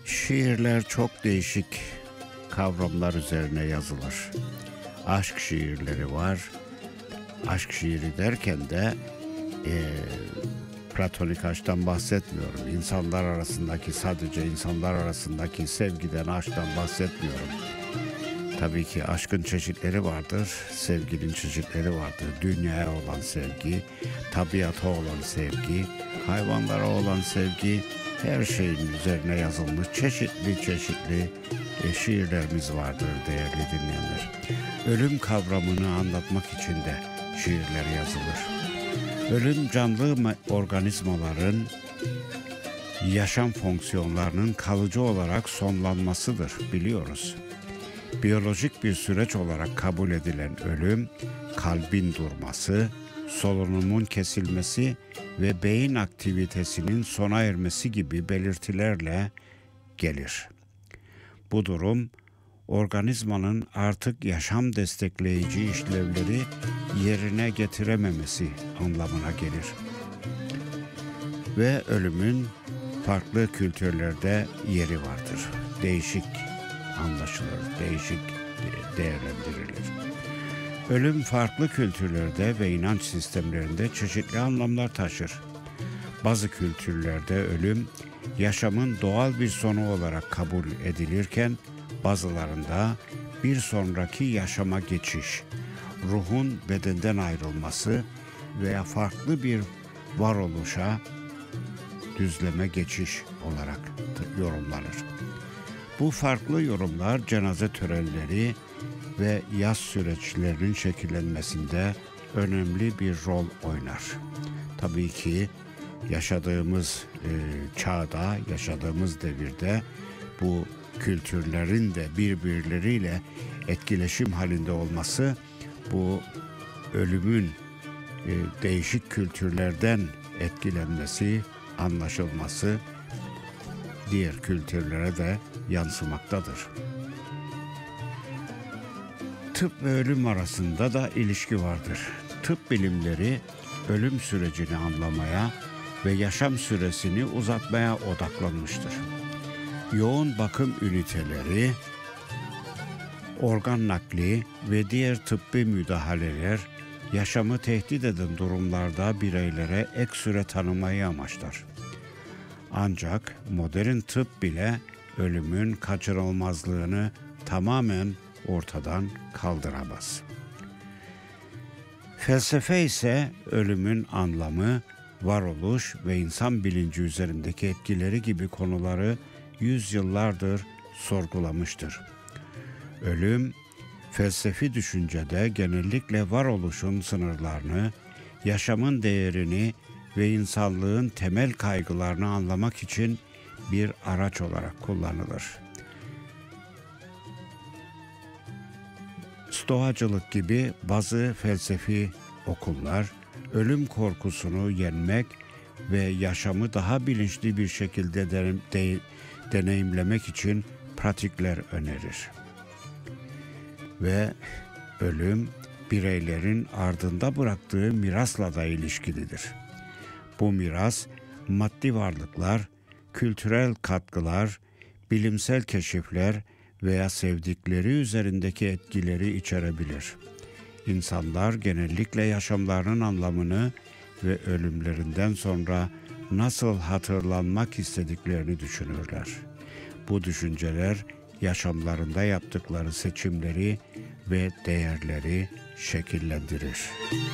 Şiirler çok değişik kavramlar üzerine yazılır. Aşk şiirleri var. Aşk şiiri derken de platonik aşktan bahsetmiyorum. İnsanlar arasındaki, sadece insanlar arasındaki sevgiden, aşktan bahsetmiyorum. Tabii ki aşkın çeşitleri vardır, sevginin çeşitleri vardır. Dünyaya olan sevgi, tabiata olan sevgi, hayvanlara olan sevgi, her şeyin üzerine yazılmış çeşitli şiirlerimiz vardır değerli dinleyenler. Ölüm kavramını anlatmak için de şiirler yazılır. Ölüm canlı organizmaların yaşam fonksiyonlarının kalıcı olarak sonlanmasıdır, biliyoruz. Biyolojik bir süreç olarak kabul edilen ölüm, kalbin durması, solunumun kesilmesi ve beyin aktivitesinin sona ermesi gibi belirtilerle gelir. Bu durum, organizmanın artık yaşam destekleyici işlevleri yerine getirememesi anlamına gelir. Ve ölümün farklı kültürlerde yeri vardır. Değişik anlaşılır, değişik değerlendirilir. Ölüm farklı kültürlerde ve inanç sistemlerinde çeşitli anlamlar taşır. Bazı kültürlerde ölüm yaşamın doğal bir sonu olarak kabul edilirken bazılarında bir sonraki yaşama geçiş, ruhun bedenden ayrılması veya farklı bir varoluşa düzleme geçiş olarak yorumlanır. Bu farklı yorumlar cenaze törenleri ve yas süreçlerinin şekillenmesinde önemli bir rol oynar. Tabii ki yaşadığımız çağda, yaşadığımız devirde bu kültürlerin de birbirleriyle etkileşim halinde olması, bu ölümün değişik kültürlerden etkilenmesi, anlaşılması diğer kültürlere de yansımaktadır. Tıp ve ölüm arasında da ilişki vardır. Tıp bilimleri ölüm sürecini anlamaya ve yaşam süresini uzatmaya odaklanmıştır. Yoğun bakım üniteleri, organ nakli ve diğer tıbbi müdahaleler yaşamı tehdit eden durumlarda bireylere ek süre tanımayı amaçlar. Ancak modern tıp bile ölümün kaçınılmazlığını tamamen ortadan kaldıramaz. Felsefe ise ölümün anlamı, varoluş ve insan bilinci üzerindeki etkileri gibi konuları yüzyıllardır sorgulamıştır. Ölüm, felsefi düşüncede genellikle varoluşun sınırlarını, yaşamın değerini ve insanlığın temel kaygılarını anlamak için bir araç olarak kullanılır. Stoacılık gibi bazı felsefi okullar, ölüm korkusunu yenmek ve yaşamı daha bilinçli bir şekilde deneyimlemek için pratikler önerir. Ve ölüm, bireylerin ardında bıraktığı mirasla da ilişkilidir. Bu miras, maddi varlıklar, kültürel katkılar, bilimsel keşifler veya sevdikleri üzerindeki etkileri içerebilir. İnsanlar genellikle yaşamlarının anlamını ve ölümlerinden sonra nasıl hatırlanmak istediklerini düşünürler. Bu düşünceler yaşamlarında yaptıkları seçimleri ve değerleri şekillendirir.